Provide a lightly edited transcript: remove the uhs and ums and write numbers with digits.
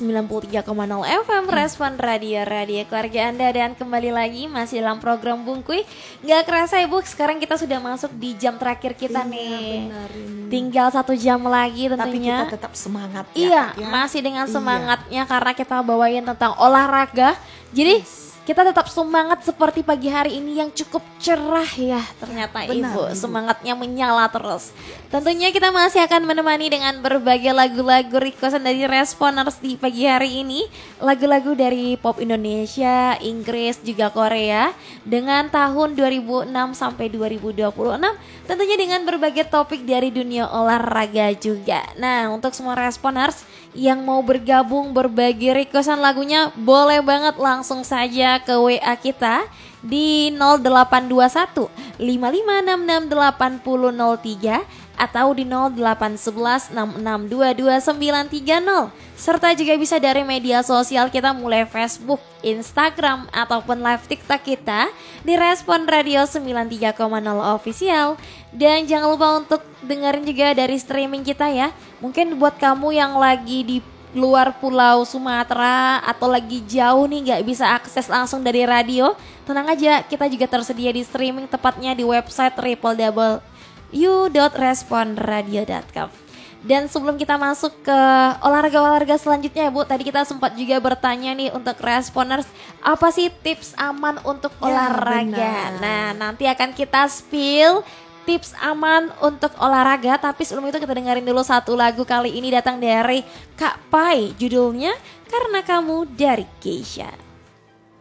93,0 FM Respon Radio keluarga Anda. Dan kembali lagi masih dalam program Bungkuy. Gak kerasa Ibu, sekarang kita sudah masuk di jam terakhir kita nih. Benar ini. Tinggal 1 jam lagi tentunya. Tapi kita tetap semangat ya. Iya, masih dengan semangatnya karena kita bawain tentang olahraga. Jadi kita tetap semangat seperti pagi hari ini yang cukup cerah ya ternyata. Benar, Ibu. Semangatnya menyala terus. Tentunya kita masih akan menemani dengan berbagai lagu-lagu requestan dari Responers di pagi hari ini. Lagu-lagu dari pop Indonesia, Inggris juga Korea dengan tahun 2006 sampai 2026. Tentunya dengan berbagai topik dari dunia olahraga juga. Nah, untuk semua Responers yang mau bergabung berbagi requestan lagunya, boleh banget langsung saja ke WA kita di 0821 55668003 atau di 0811 6622 930. Serta juga bisa dari media sosial kita mulai Facebook, Instagram ataupun live TikTok kita di Respon Radio 93,0 Official. Dan jangan lupa untuk dengerin juga dari streaming kita ya. Mungkin buat kamu yang lagi di luar pulau Sumatera atau lagi jauh nih gak bisa akses langsung dari radio, tenang aja, kita juga tersedia di streaming, tepatnya di website www.responradio.com. Dan sebelum kita masuk ke olahraga-olahraga selanjutnya Bu, tadi kita sempat juga bertanya nih untuk Responers, apa sih tips aman untuk olahraga? Nah, nanti akan kita spill tips aman untuk olahraga, tapi sebelum itu kita dengerin dulu satu lagu. Kali ini datang dari Kak Pai, judulnya Karena Kamu dari Keisha.